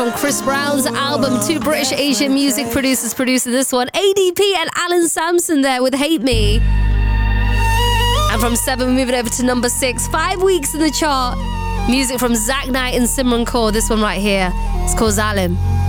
From Chris Brown's album, two British Asian music producers producing this one. ADP and Alan Sampson there with Hate Me. And from 7, we're moving over to number 6. 5 weeks in the chart. Music from Zach Knight and Simran Kaur. This one right here. It's called Zalim.